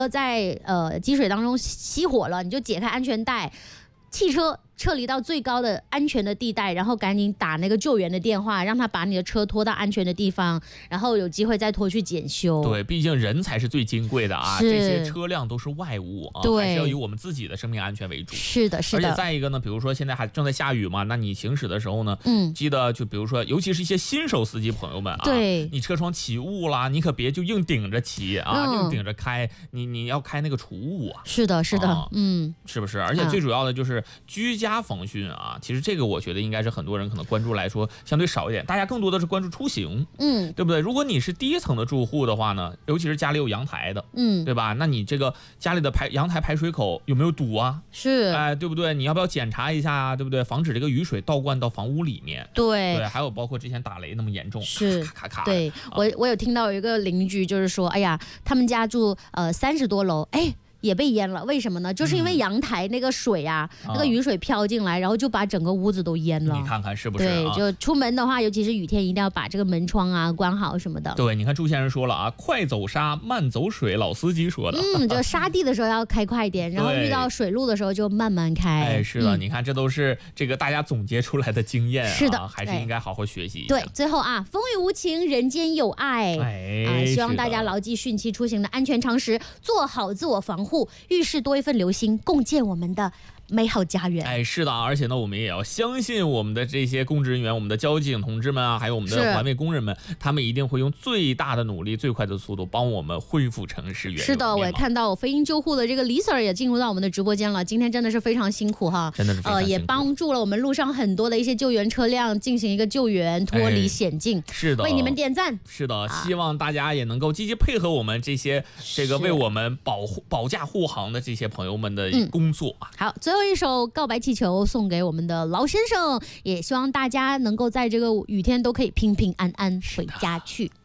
在积水当中熄火了，你就解开安全带，汽车撤离到最高的安全的地带，然后赶紧打那个救援的电话，让他把你的车拖到安全的地方，然后有机会再拖去检修。 对，毕竟人才是最金贵的啊，这些车辆都是外物啊，还是要以我们自己的生命安全为主。 是的，是的。 而且再一个呢，比如说现在还正在下雨嘛，那你行驶的时候呢，记得就比如说，尤其是一些新手司机朋友们啊， 对， 你车窗起雾啦，你可别就硬顶着骑啊，硬顶着开，你要开那个除雾啊。 是的，是的， 是不是？而且最主要的就是居家防汛啊。其实这个我觉得应该是很多人可能关注来说相对少一点，大家更多的是关注出行，对不对？如果你是第一层的住户的话呢，尤其是家里有阳台的，对吧？那你这个家里的阳台排水口有没有堵啊？ 是， 对不对？你要不要检查一下啊？对不对？防止这个雨水倒灌到房屋里面。 对， 还有包括之前打雷那么严重， 是咔咔咔。 对，我有听到有一个邻居就是说，哎呀，他们家住30多楼，哎。也被淹了，为什么呢？就是因为阳台那个水啊，那个雨水飘进来，然后就把整个屋子都淹了。 你看看是不是？ 对，就出门的话，尤其是雨天，一定要把这个门窗啊关好什么的。 对，你看朱先生说了啊，快走沙，慢走水，老司机说的。 就沙地的时候要开快点，然后遇到水路的时候就慢慢开。 哎，是的，你看这都是这个大家总结出来的经验啊， 是的， 还是应该好好学习一下。 对，最后啊，风雨无情，人间有爱。希望大家牢记汛期出行的安全常识，做好自我防护，遇事多一份留心，共建我们的美好家园。 哎，是的，而且呢，我们也要相信我们的这些公职人员，我们的交警同志们啊，还有我们的环卫工人们，他们一定会用最大的努力、最快的速度帮我们恢复城市原有的面貌。 是的，我也看到飞鹰救护的这个李 Sir 也进入到我们的直播间了，今天真的是非常辛苦哈， 真的是非常辛苦， 也帮助了我们路上很多的一些救援车辆进行一个救援，脱离险境。 是的， 为你们点赞。 是的，希望大家也能够积极配合我们这些为我们保驾护航的这些朋友们的工作。 好，最后一首告白气球送给我们的劳先生，也希望大家能够在这个雨天都可以平平安安回家去。